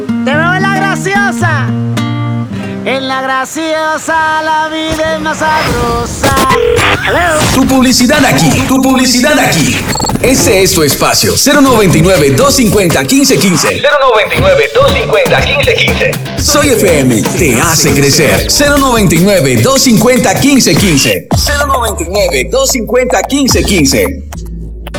Te veo en la graciosa. En la graciosa la vida es más sabrosa. Hello. Tu publicidad aquí, tu publicidad aquí. Ese es tu espacio. 099-250-1515. 099-250-1515. Soy FM, te hace crecer. 099-250-1515. 099-250-1515.